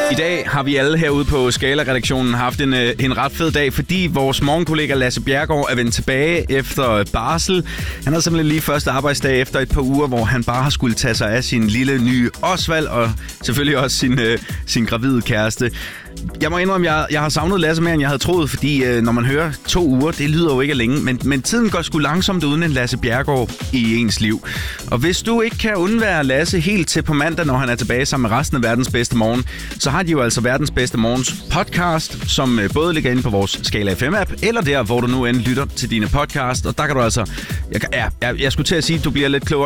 I dag har vi alle herude på Skala-redaktionen haft en ret fed dag, fordi vores morgenkollega Lasse Bjerregaard er vendt tilbage efter barsel. Han havde simpelthen lige første arbejdsdag efter et par uger, hvor han bare har skulle tage sig af sin lille nye Osvald og selvfølgelig også sin gravide kæreste. Jeg må indrømme, jeg har savnet Lasse mere, end jeg havde troet, fordi når man hører 2 uger, det lyder jo ikke længe, men tiden går sgu langsomt uden en Lasse Bjerregaard i ens liv. Og hvis du ikke kan undvære Lasse helt til på mandag, når han er tilbage sammen med resten af Verdens Bedste Morgen, så har de jo altså Verdens Bedste Morgens podcast, som både ligger inde på vores Skala FM-app, eller der, hvor du nu end lytter til dine podcast. Og der kan du altså... Jeg skulle til at sige, at du bliver lidt klogere